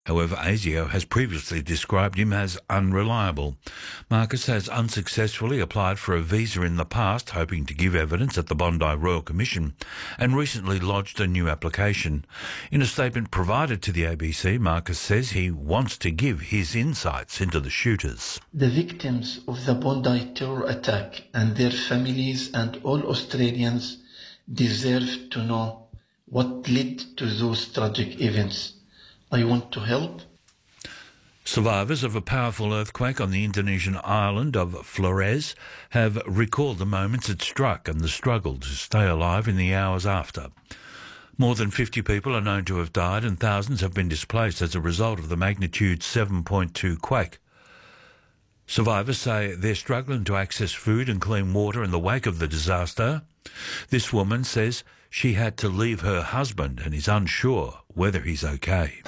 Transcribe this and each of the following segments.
However, ASIO has previously described him as unreliable. Marcus has unsuccessfully applied for a visa in the past, hoping to give evidence at the Bondi Royal Commission, and recently lodged a new application. In a statement provided to the ABC, Marcus says he wants to give his insights into the shooters. The victims of the Bondi terror attack and their families and all Australians deserve to know what led to those tragic events. I want to help. Survivors of a powerful earthquake on the Indonesian island of Flores have recalled the moments it struck and the struggle to stay alive in the hours after. More than 50 people are known to have died and thousands have been displaced as a result of the magnitude 7.2 quake. Survivors say they're struggling to access food and clean water in the wake of the disaster. This woman says she had to leave her husband and is unsure whether he's okay.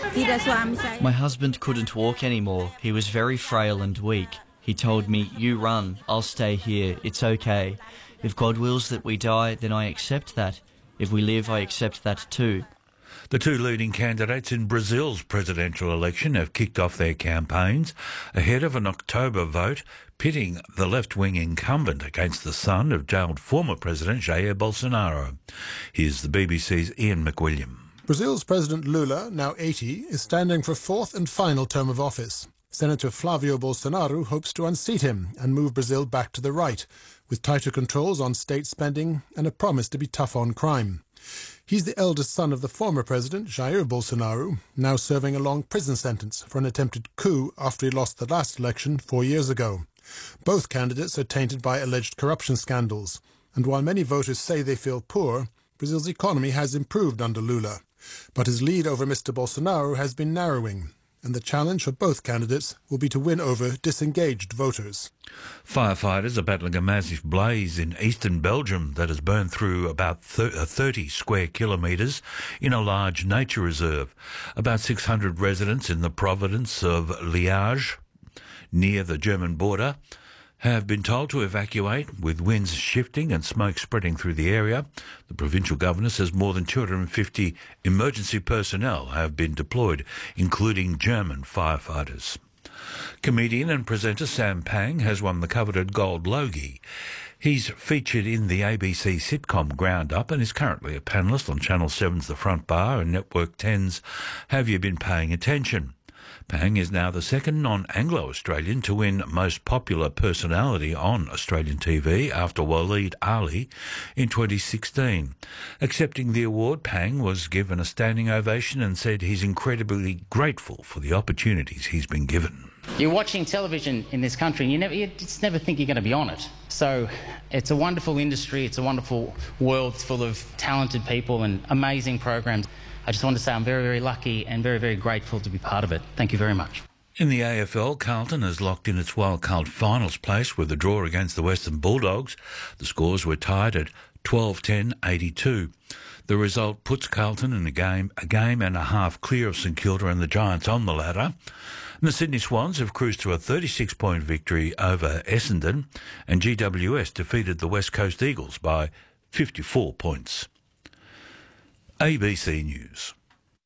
My husband couldn't walk anymore. He was very frail and weak. He told me, "You run, I'll stay here, it's okay. If God wills that we die, then I accept that. If we live, I accept that too." The two leading candidates in Brazil's presidential election have kicked off their campaigns ahead of an October vote pitting the left-wing incumbent against the son of jailed former President Jair Bolsonaro. Here's the BBC's Ian McWilliam. Brazil's President Lula, now 80, is standing for a fourth and final term of office. Senator Flávio Bolsonaro hopes to unseat him and move Brazil back to the right, with tighter controls on state spending and a promise to be tough on crime. He's the eldest son of the former president, Jair Bolsonaro, now serving a long prison sentence for an attempted coup after he lost the last election 4 years ago. Both candidates are tainted by alleged corruption scandals, and while many voters say they feel poor, Brazil's economy has improved under Lula. But his lead over Mr. Bolsonaro has been narrowing, and the challenge for both candidates will be to win over disengaged voters. Firefighters are battling a massive blaze in eastern Belgium that has burned through about 30 square kilometres in a large nature reserve. About 600 residents in the province of Liège, near the German border, have been told to evacuate, with winds shifting and smoke spreading through the area. The provincial governor says more than 250 emergency personnel have been deployed, including German firefighters. Comedian and presenter Sam Pang has won the coveted Gold Logie. He's featured in the ABC sitcom Ground Up and is currently a panellist on Channel 7's The Front Bar and Network 10's Have You Been Paying Attention? Pang is now the second non-Anglo-Australian to win Most Popular Personality on Australian TV after Waleed Ali in 2016. Accepting the award, Pang was given a standing ovation and said he's incredibly grateful for the opportunities he's been given. You're watching television in this country and you just never think you're going to be on it. So it's a wonderful industry, it's a wonderful world full of talented people and amazing programs. I just want to say I'm very, very lucky and very, very grateful to be part of it. Thank you very much. In the AFL, Carlton has locked in its wildcard finals place with a draw against the Western Bulldogs. The scores were tied at 12-10-82. The result puts Carlton in a game and a half clear of St Kilda and the Giants on the ladder. And the Sydney Swans have cruised to a 36-point victory over Essendon, and GWS defeated the West Coast Eagles by 54 points. ABC News.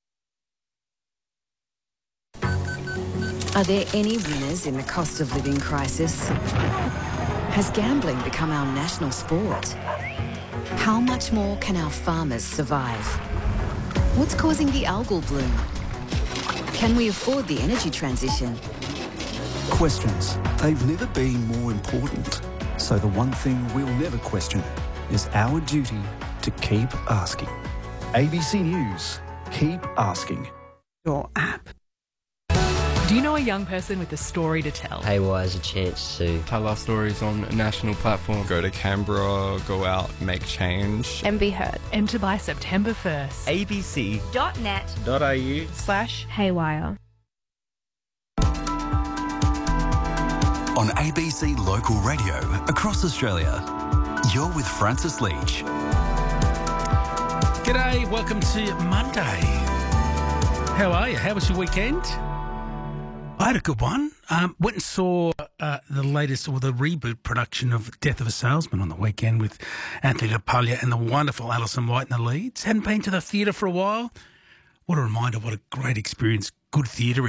Are there any winners in the cost of living crisis? Has gambling become our national sport? How much more can our farmers survive? What's causing the algal bloom? Can we afford the energy transition? Questions. They've never been more important. So the one thing we'll never question is our duty to keep asking. ABC News. Keep asking. Your app. Do you know a young person with a story to tell? Haywire is a chance to tell our stories on a national platform. Go to Canberra, go out, make change. And be heard. Enter by September 1st. abc.net.au/haywire. On ABC Local Radio across Australia, you're with Francis Leach. G'day, welcome to Monday. How are you? How was your weekend? I had a good one. Went and saw the latest, or the reboot production of Death of a Salesman on the weekend with Anthony DePaglia and the wonderful Alison White in the leads. Hadn't been to the theatre for a while. What a reminder, what a great experience, good theatre